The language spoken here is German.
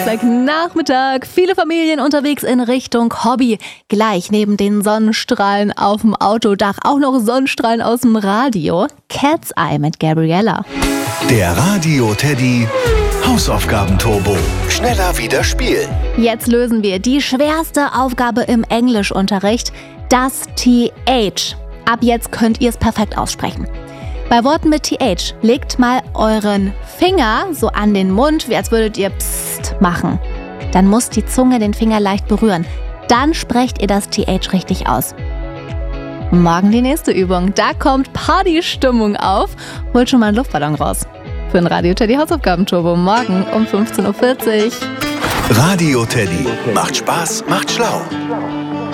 Dienstagnachmittag. Viele Familien unterwegs in Richtung Hobby. Gleich neben den Sonnenstrahlen auf dem Autodach auch noch Sonnenstrahlen aus dem Radio. Cat's Eye mit Gabriella. Der Radio-Teddy Hausaufgaben-Turbo. Schneller wieder spielen. Jetzt lösen wir die schwerste Aufgabe im Englischunterricht, das TH. Ab jetzt könnt ihr es perfekt aussprechen. Bei Worten mit TH legt mal euren Finger so an den Mund, wie als würdet ihr Psst machen. Dann muss die Zunge den Finger leicht berühren. Dann sprecht ihr das TH richtig aus. Morgen die nächste Übung. Da kommt Partystimmung auf. Holt schon mal einen Luftballon raus. Für den Radio-Teddy Hausaufgaben-Turbo morgen um 15.40 Uhr. Radio-Teddy macht Spaß, macht schlau.